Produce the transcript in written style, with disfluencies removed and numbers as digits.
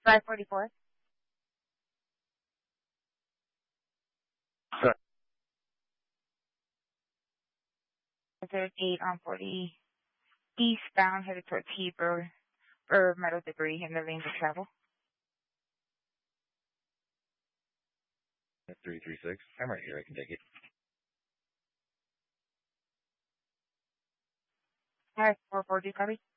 544. Sorry. There's 8 on 40 eastbound headed towards Heber or metal debris in the lanes of travel. 336. I'm right here. I can take it. 5442, copy.